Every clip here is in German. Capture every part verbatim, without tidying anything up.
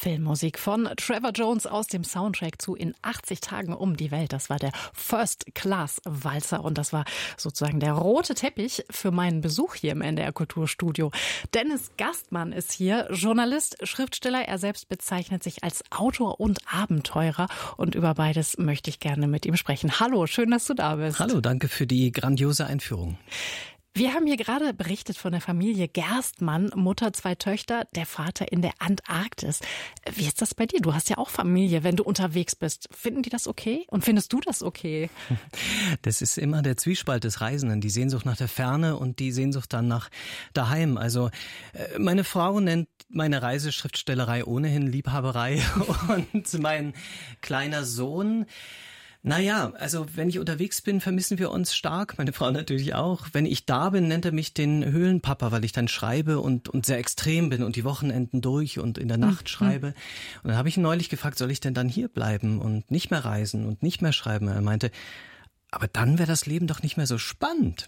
Filmmusik von Trevor Jones aus dem Soundtrack zu In achtzig Tagen um die Welt. Das war der First-Class-Walzer und das war sozusagen der rote Teppich für meinen Besuch hier im N D R Kulturstudio. Dennis Gastmann ist hier, Journalist, Schriftsteller. Er selbst bezeichnet sich als Autor und Abenteurer und über beides möchte ich gerne mit ihm sprechen. Hallo, schön, dass du da bist. Hallo, danke für die grandiose Einführung. Wir haben hier gerade berichtet von der Familie Gerstmann, Mutter, zwei Töchter, der Vater in der Antarktis. Wie ist das bei dir? Du hast ja auch Familie, wenn du unterwegs bist. Finden die das okay? Und findest du das okay? Das ist immer der Zwiespalt des Reisenden, die Sehnsucht nach der Ferne und die Sehnsucht dann nach daheim. Also meine Frau nennt meine Reiseschriftstellerei ohnehin Liebhaberei und mein kleiner Sohn... Naja, also wenn ich unterwegs bin, vermissen wir uns stark, meine Frau natürlich auch. Wenn ich da bin, nennt er mich den Höhlenpapa, weil ich dann schreibe und, und sehr extrem bin und die Wochenenden durch und in der Nacht mhm. schreibe. Und dann habe ich ihn neulich gefragt, soll ich denn dann hier bleiben und nicht mehr reisen und nicht mehr schreiben? Er meinte, aber dann wäre das Leben doch nicht mehr so spannend.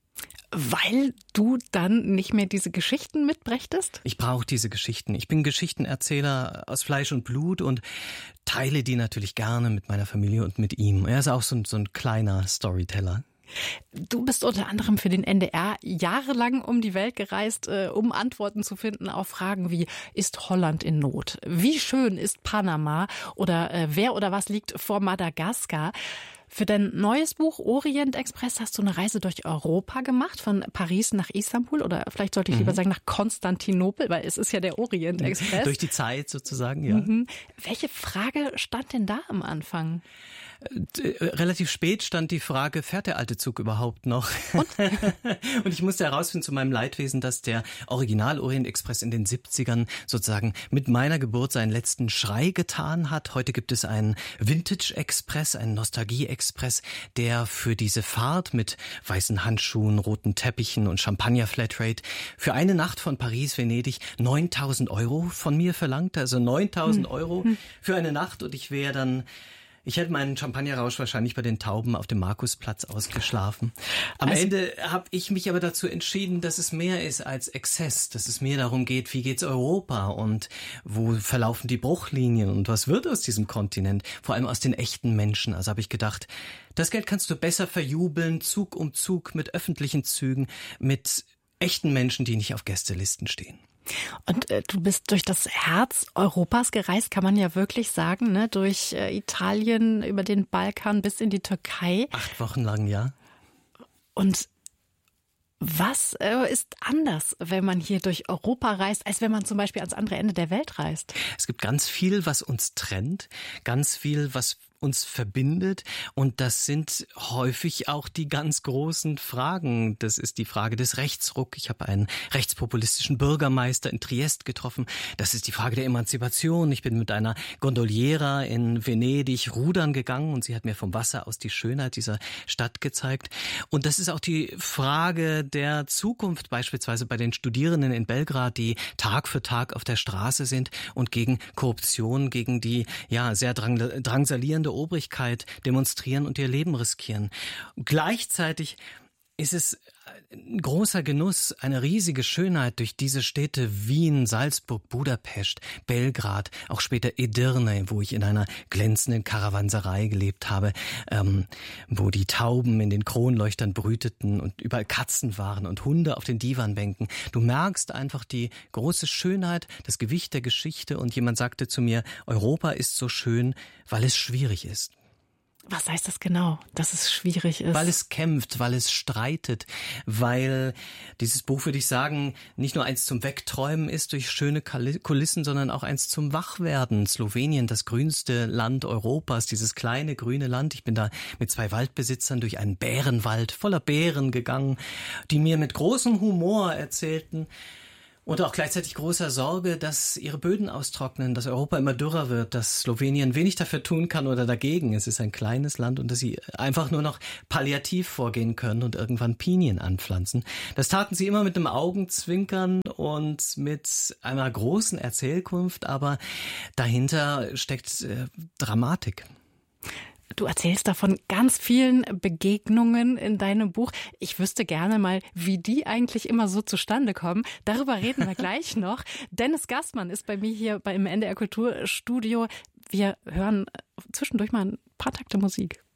Weil du dann nicht mehr diese Geschichten mitbrächtest? Ich brauche diese Geschichten. Ich bin Geschichtenerzähler aus Fleisch und Blut und teile die natürlich gerne mit meiner Familie und mit ihm. Er ist auch so ein, so ein kleiner Storyteller. Du bist unter anderem für den N D R jahrelang um die Welt gereist, äh, um Antworten zu finden auf Fragen wie, ist Holland in Not? Wie schön ist Panama? Oder äh, wer oder was liegt vor Madagaskar? Für dein neues Buch Orient Express hast du eine Reise durch Europa gemacht, von Paris nach Istanbul oder vielleicht sollte ich lieber mhm. sagen nach Konstantinopel, weil es ist ja der Orient Express. Durch die Zeit sozusagen, ja. Mhm. Welche Frage stand denn da am Anfang? Relativ spät stand die Frage, fährt der alte Zug überhaupt noch? Und, und ich musste herausfinden zu meinem Leidwesen, dass der Original Orient Express in den siebzigern sozusagen mit meiner Geburt seinen letzten Schrei getan hat. Heute gibt es einen Vintage Express, einen Nostalgie Express, der für diese Fahrt mit weißen Handschuhen, roten Teppichen und Champagner Flatrate für eine Nacht von Paris, Venedig neuntausend Euro von mir verlangt. Also neuntausend Euro für eine Nacht und ich wäre dann... Ich hätte meinen Champagnerrausch wahrscheinlich bei den Tauben auf dem Markusplatz ausgeschlafen. Am also, Ende habe ich mich aber dazu entschieden, dass es mehr ist als Exzess, dass es mehr darum geht, wie geht's Europa und wo verlaufen die Bruchlinien und was wird aus diesem Kontinent, vor allem aus den echten Menschen. Also habe ich gedacht, das Geld kannst du besser verjubeln, Zug um Zug mit öffentlichen Zügen, mit echten Menschen, die nicht auf Gästelisten stehen. Und äh, du bist durch das Herz Europas gereist, kann man ja wirklich sagen, ne? Durch äh, Italien, über den Balkan bis in die Türkei. Acht Wochen lang, ja. Und was äh, ist anders, wenn man hier durch Europa reist, als wenn man zum Beispiel ans andere Ende der Welt reist? Es gibt ganz viel, was uns trennt, ganz viel, was uns verbindet und das sind häufig auch die ganz großen Fragen. Das ist die Frage des Rechtsruck. Ich habe einen rechtspopulistischen Bürgermeister in Triest getroffen. Das ist die Frage der Emanzipation. Ich bin mit einer Gondoliera in Venedig rudern gegangen und sie hat mir vom Wasser aus die Schönheit dieser Stadt gezeigt. Und das ist auch die Frage der Zukunft, beispielsweise bei den Studierenden in Belgrad, die Tag für Tag auf der Straße sind und gegen Korruption, gegen die ja sehr drang, drangsalierende Obrigkeit demonstrieren und ihr Leben riskieren. Gleichzeitig ist es ein großer Genuss, eine riesige Schönheit durch diese Städte Wien, Salzburg, Budapest, Belgrad, auch später Edirne, wo ich in einer glänzenden Karawanserei gelebt habe, ähm, wo die Tauben in den Kronleuchtern brüteten und überall Katzen waren und Hunde auf den Divanbänken. Du merkst einfach die große Schönheit, das Gewicht der Geschichte und jemand sagte zu mir, Europa ist so schön, weil es schwierig ist. Was heißt das genau, dass es schwierig ist? Weil es kämpft, weil es streitet, weil dieses Buch, würde ich sagen, nicht nur eins zum Wegträumen ist durch schöne Kulissen, sondern auch eins zum Wachwerden. Slowenien, das grünste Land Europas, dieses kleine grüne Land. Ich bin da mit zwei Waldbesitzern durch einen Bärenwald voller Bären gegangen, die mir mit großem Humor erzählten, und auch gleichzeitig großer Sorge, dass ihre Böden austrocknen, dass Europa immer dürrer wird, dass Slowenien wenig dafür tun kann oder dagegen. Es ist ein kleines Land und dass sie einfach nur noch palliativ vorgehen können und irgendwann Pinien anpflanzen. Das taten sie immer mit einem Augenzwinkern und mit einer großen Erzählkunft, aber dahinter steckt äh, Dramatik. Du erzählst davon ganz vielen Begegnungen in deinem Buch. Ich wüsste gerne mal, wie die eigentlich immer so zustande kommen. Darüber reden wir gleich noch. Dennis Gastmann ist bei mir hier beim N D R Kulturstudio. Wir hören zwischendurch mal ein paar Takte Musik.